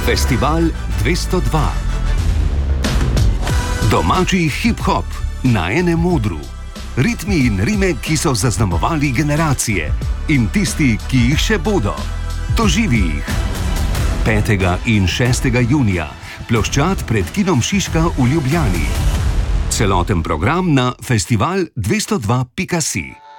Festival 202. Domači hip-hop na enem odru. Ritmi in rime, ki so zaznamovali generacije in tisti, ki jih še bodo. Doživi jih. 5. in 6. junija, ploščad pred kinom Šiška v Ljubljani. Celoten program na festival202.si.